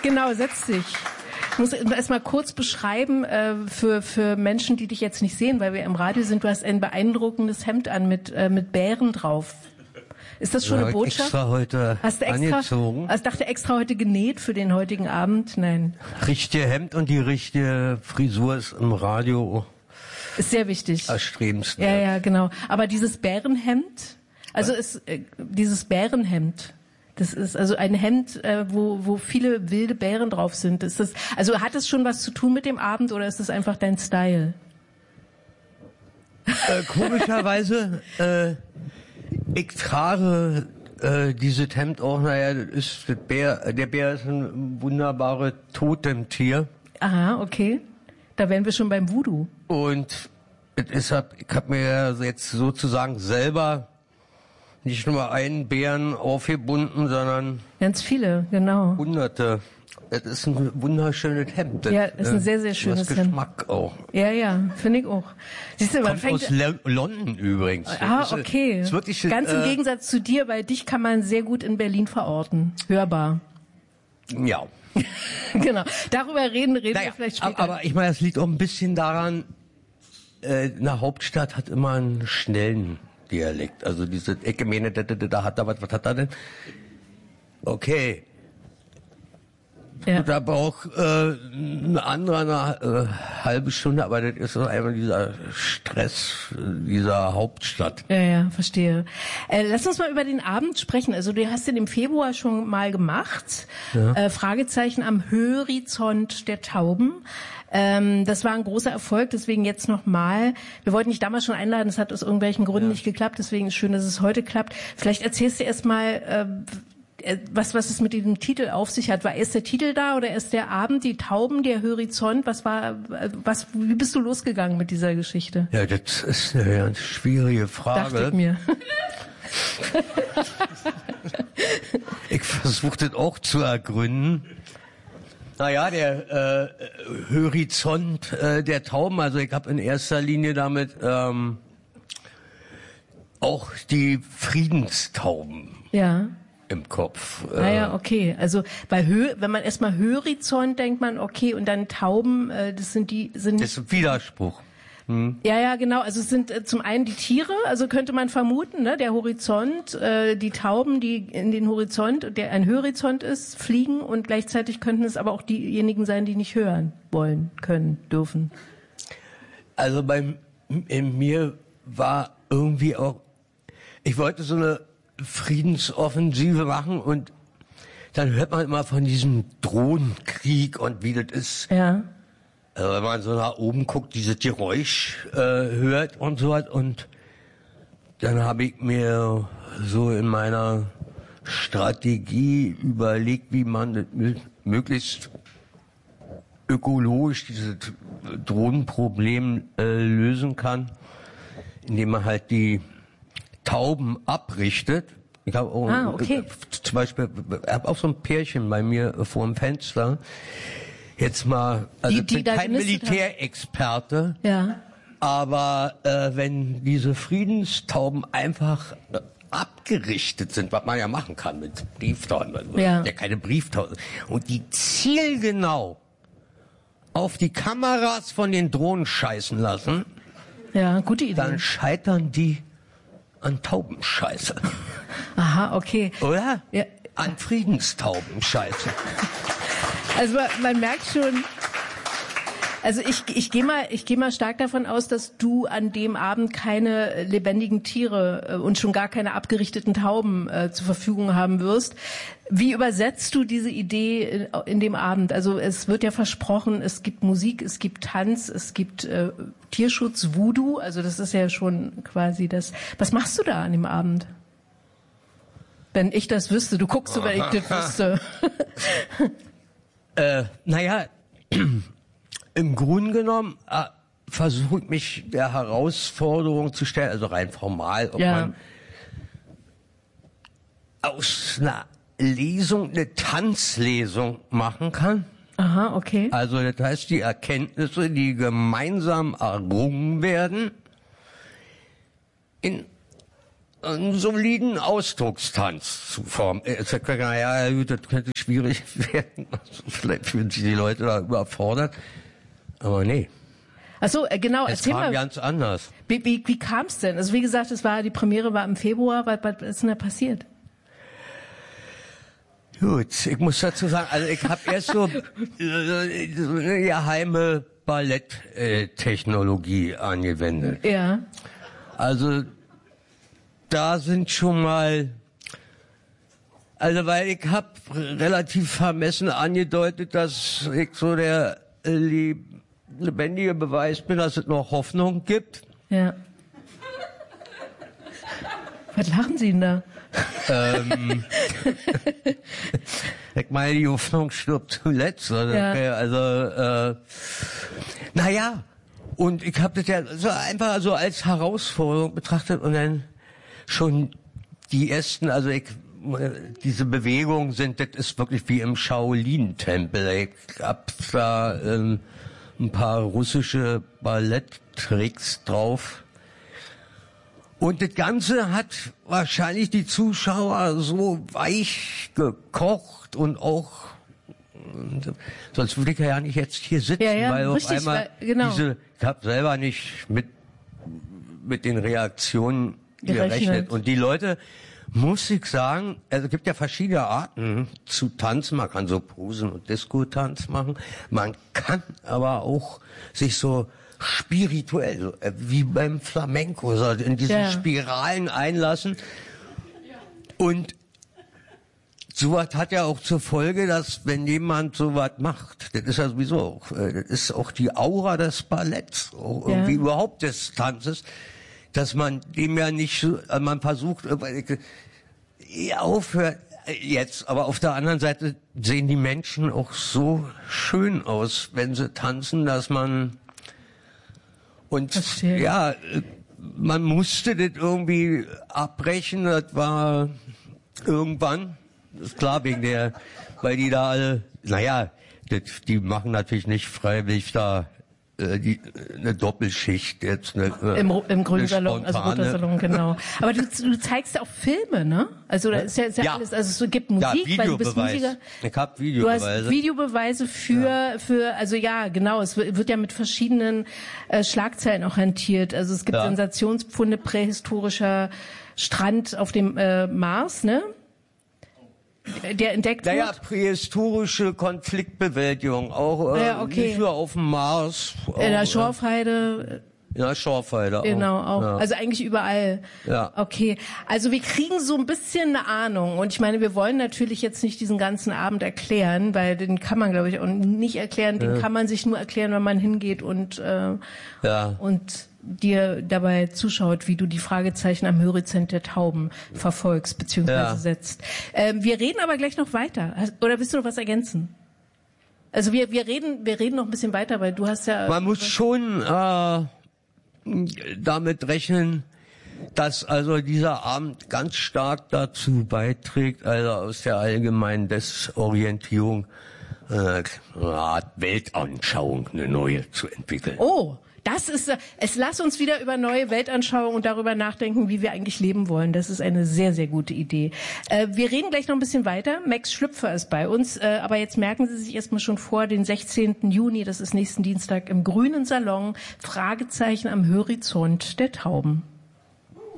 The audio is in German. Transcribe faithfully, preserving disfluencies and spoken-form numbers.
Genau, setz dich. Ich muss erst mal kurz beschreiben äh, für für Menschen, die dich jetzt nicht sehen, weil wir im Radio sind. Du hast ein beeindruckendes Hemd an mit äh, mit Bären drauf. Ist das schon ja, eine Botschaft? Extra heute hast du extra, angezogen. Also ich dachte extra heute genäht für den heutigen Abend. Nein. Richtige Hemd und die richtige Frisur ist im Radio ist sehr wichtig. Erstrebenswert. Ja, ja, genau. Aber dieses Bärenhemd, also ist äh, dieses Bärenhemd. Das ist also ein Hemd, äh, wo wo viele wilde Bären drauf sind. Ist das, also hat es schon was zu tun mit dem Abend oder ist das einfach dein Style? Äh, komischerweise, äh, ich trage äh, dieses Hemd auch, naja, das ist das Bär, der Bär ist ein wunderbares Totemtier. Aha, okay. Da wären wir schon beim Voodoo. Und es ist, ich habe mir jetzt sozusagen selber nicht nur einen Bären aufgebunden, sondern ganz viele, genau. Hunderte. Das ist ein wunderschönes Hemd. Das, ja, ist ein sehr, sehr schönes Hemd. Geschmack auch. Ja, ja, finde ich auch. Siehst du, man Kommt fängt aus Le- London übrigens. Ah, das ist, okay. ist wirklich, ganz im äh, Gegensatz zu dir, weil dich kann man sehr gut in Berlin verorten. Hörbar. Ja. Genau. Darüber reden, reden naja, wir vielleicht später. Aber ich meine, das liegt auch ein bisschen daran, äh, eine Hauptstadt hat immer einen schnellen Dialekt. Also diese Ecke, meine, da, da, da hat er was, was hat er denn? Okay. Ja. Und da braucht äh, ein anderer eine äh, halbe Stunde, aber das ist doch einfach dieser Stress dieser Hauptstadt. Ja, ja, verstehe. Äh, lass uns mal über den Abend sprechen. Also du hast den im Februar schon mal gemacht. Ja. Äh, Fragezeichen am Horizont der Tauben. Ähm, das war ein großer Erfolg, deswegen jetzt nochmal. Wir wollten dich damals schon einladen, es hat aus irgendwelchen Gründen ja. nicht geklappt, deswegen ist schön, dass es heute klappt. Vielleicht erzählst du erst mal, äh, was, was es mit diesem Titel auf sich hat. War erst der Titel da oder erst der Abend, die Tauben, der Horizont? Was war, was, wie bist du losgegangen mit dieser Geschichte? Ja, das ist eine ganz schwierige Frage. Dachte ich mir. Ich versuche das auch zu ergründen. Naja, der äh, Horizont äh, der Tauben, also ich habe in erster Linie damit ähm, auch die Friedenstauben ja. im Kopf. Ah ja, okay. Also bei Hö wenn man erstmal Horizont denkt man, okay, und dann Tauben, äh, das sind die sind das ist ein Widerspruch. Hm. Ja, ja, genau. Also es sind äh, zum einen die Tiere, also könnte man vermuten, ne, der Horizont, äh, die Tauben, die in den Horizont, der ein Horizont ist, fliegen und gleichzeitig könnten es aber auch diejenigen sein, die nicht hören wollen, können, dürfen. Also bei in mir war irgendwie auch, ich wollte so eine Friedensoffensive machen und dann hört man immer von diesem Drohnenkrieg und wie das ist. Ja. Also wenn man so nach oben guckt, dieses Geräusch äh, hört und so was. Und dann habe ich mir so in meiner Strategie überlegt, wie man das möglichst ökologisch dieses Drohnenproblem äh, lösen kann, indem man halt die Tauben abrichtet. Ich habe auch, ah, okay. äh, zum Beispiel, ich habe auch so ein Pärchen bei mir vor dem Fenster. Jetzt mal, also die, die ich bin kein Militärexperte, ja. aber äh, wenn diese Friedenstauben einfach äh, abgerichtet sind, was man ja machen kann mit Brieftauben, also ja. ja keine Brieftauben, und die zielgenau auf die Kameras von den Drohnen scheißen lassen, ja, gute Idee. Dann scheitern die an Taubenscheiße. Aha, okay. Oder? Ja. An Friedenstaubenscheiße. Also man, man merkt schon, also ich, ich gehe mal, ich gehe mal stark davon aus, dass du an dem Abend keine lebendigen Tiere äh, und schon gar keine abgerichteten Tauben äh, zur Verfügung haben wirst. Wie übersetzt du diese Idee in, in dem Abend? Also es wird ja versprochen, es gibt Musik, es gibt Tanz, es gibt äh, Tierschutz, Voodoo. Also das ist ja schon quasi das. Was machst du da an dem Abend? Wenn ich das wüsste, du guckst so, wenn ich das wüsste. Äh, naja, im Grunde genommen äh, versuche ich mich der Herausforderung zu stellen, also rein formal, ob ja. man aus einer Lesung eine Tanzlesung machen kann. Aha, okay. Also das heißt, die Erkenntnisse, die gemeinsam errungen werden, in einen soliden Ausdruckstanz zu formen. Naja, gut, das könnte schwierig werden. Also vielleicht fühlen sich die Leute da überfordert. Aber nee. Ach so, äh, genau. Es kam ganz anders. Wie, wie, wie kam es denn? Also wie gesagt, es war die Premiere war im Februar. Was, was ist denn da passiert? Gut, ich muss dazu sagen, also ich habe erst so, äh, so eine geheime Balletttechnologie angewendet. Ja. Also da sind schon mal, also weil ich habe relativ vermessen angedeutet, dass ich so der äh, lebendige Beweis bin, dass es noch Hoffnung gibt. Ja. Was lachen Sie denn da? ähm, ich meine, die Hoffnung stirbt zuletzt. Also, ja. Okay, also äh, naja, und ich habe das ja so einfach so als Herausforderung betrachtet und dann schon die ersten, also ich, diese Bewegungen sind, das ist wirklich wie im Shaolin-Tempel. Ich hab da ähm, ein paar russische Balletttricks drauf. Und das Ganze hat wahrscheinlich die Zuschauer so weich gekocht und auch, sonst würde ich ja nicht jetzt hier sitzen, ja, ja, weil richtig, auf einmal weil, genau. diese, ich habe selber nicht mit mit den Reaktionen gerechnet. gerechnet. Und die Leute, muss ich sagen, also es gibt ja verschiedene Arten zu tanzen. Man kann so Posen- und Disco-Tanz machen. Man kann aber auch sich so spirituell, so, äh, wie beim Flamenco, so in diese ja. Spiralen einlassen. Und sowas hat ja auch zur Folge, dass wenn jemand sowas macht, das ist ja sowieso auch, äh, das ist auch die Aura des Balletts, auch irgendwie ja. überhaupt des Tanzes, dass man dem ja nicht, so, man versucht, äh, aufhört jetzt, aber auf der anderen Seite sehen die Menschen auch so schön aus, wenn sie tanzen, dass man und Verstehe. ja, man musste das irgendwie abbrechen, das war irgendwann, ist klar, wegen der, weil die da alle, naja, das, die machen natürlich nicht freiwillig da äh, die, eine Doppelschicht jetzt. Eine, Im, im grünen Salon, also roter Salon, genau. Aber du, du zeigst auch Filme, ne? Also da ist ja, ist ja, ja alles, also es gibt Musik, ja, weil du bist Musiker. Ich hab Videobeweise. Du hast Videobeweise für, ja. für, also ja, genau, es wird ja mit verschiedenen äh, Schlagzeilen auch hantiert. Also es gibt ja. Sensationspfunde, prähistorischer Strand auf dem äh, Mars, ne? Der entdeckt naja, wird? Prähistorische Konfliktbewältigung, auch äh, ja, okay. nicht nur auf dem Mars. Auch, in der Schorfheide. In der Schorfheide auch. Genau, auch. Ja. Also eigentlich überall. Ja. Okay. Also wir kriegen so ein bisschen eine Ahnung. Und ich meine, wir wollen natürlich jetzt nicht diesen ganzen Abend erklären, weil den kann man, glaube ich, auch nicht erklären. Den ja. kann man sich nur erklären, wenn man hingeht und, äh, ja. und dir dabei zuschaut, wie du die Fragezeichen am Horizont der Tauben verfolgst bzw. Ja. setzt. Ähm, wir reden aber gleich noch weiter. Oder willst du noch was ergänzen? Also wir wir reden wir reden noch ein bisschen weiter, weil du hast ja... Man muss schon äh, damit rechnen, dass also dieser Abend ganz stark dazu beiträgt, also aus der allgemeinen Desorientierung äh, eine Art Weltanschauung, eine neue zu entwickeln. Oh! Das ist, es lass uns wieder über neue Weltanschauungen und darüber nachdenken, wie wir eigentlich leben wollen. Das ist eine sehr, sehr gute Idee. Äh, wir reden gleich noch ein bisschen weiter. Max Schlüpfer ist bei uns, äh, aber jetzt merken Sie sich erstmal schon vor, den sechzehnten Juni, das ist nächsten Dienstag im Grünen Salon, Fragezeichen am Horizont der Tauben.